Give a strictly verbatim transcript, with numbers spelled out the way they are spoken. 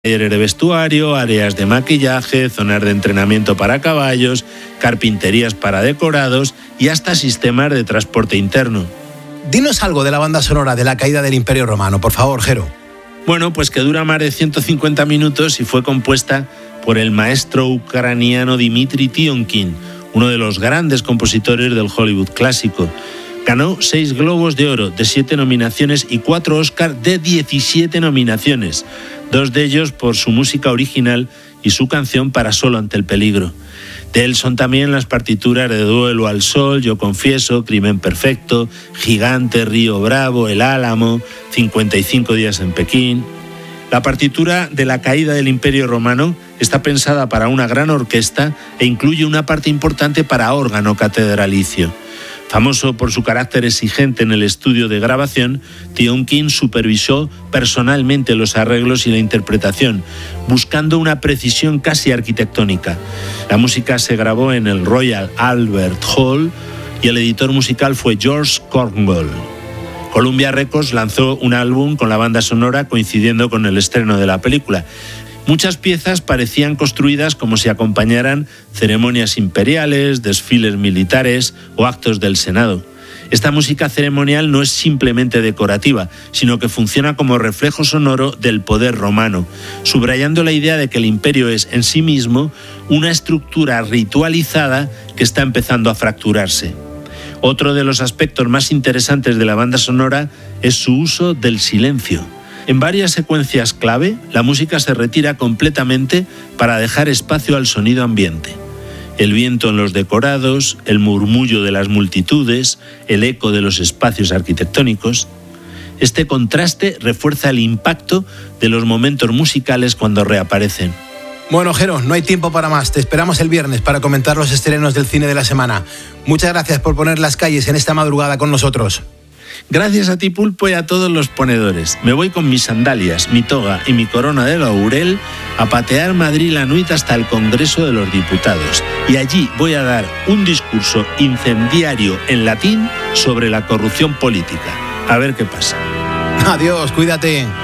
talleres de vestuario, áreas de maquillaje, zonas de entrenamiento para caballos, carpinterías para decorados y hasta sistemas de transporte interno. Dinos algo de la banda sonora de La caída del Imperio Romano, por favor, Jero. Bueno, pues que dura más de ciento cincuenta minutos y fue compuesta por el maestro ucraniano Dmitri Tiomkin, uno de los grandes compositores del Hollywood clásico. Ganó seis Globos de Oro de siete nominaciones y cuatro Oscar de diecisiete nominaciones, dos de ellos por su música original y su canción Para solo ante el peligro. De él son también las partituras de Duelo al sol, Yo confieso, Crimen perfecto, Gigante, Río Bravo, El Álamo, cincuenta y cinco días en Pekín. La partitura de La caída del Imperio Romano está pensada para una gran orquesta e incluye una parte importante para órgano catedralicio. Famoso por su carácter exigente en el estudio de grabación, Tiomkin supervisó personalmente los arreglos y la interpretación, buscando una precisión casi arquitectónica. La música se grabó en el Royal Albert Hall y el editor musical fue George Cornwell. Columbia Records lanzó un álbum con la banda sonora coincidiendo con el estreno de la película. Muchas piezas parecían construidas como si acompañaran ceremonias imperiales, desfiles militares o actos del Senado. Esta música ceremonial no es simplemente decorativa, sino que funciona como reflejo sonoro del poder romano, subrayando la idea de que el imperio es en sí mismo una estructura ritualizada que está empezando a fracturarse. Otro de los aspectos más interesantes de la banda sonora es su uso del silencio. En varias secuencias clave, la música se retira completamente para dejar espacio al sonido ambiente. El viento en los decorados, el murmullo de las multitudes, el eco de los espacios arquitectónicos. Este contraste refuerza el impacto de los momentos musicales cuando reaparecen. Bueno, Jero, no hay tiempo para más. Te esperamos el viernes para comentar los estrenos del cine de la semana. Muchas gracias por poner las calles en esta madrugada con nosotros. Gracias a ti, Pulpo, y a todos los ponedores. Me voy con mis sandalias, mi toga y mi corona de laurel a patear Madrid la nuit hasta el Congreso de los Diputados. Y allí voy a dar un discurso incendiario en latín sobre la corrupción política. A ver qué pasa. Adiós, cuídate.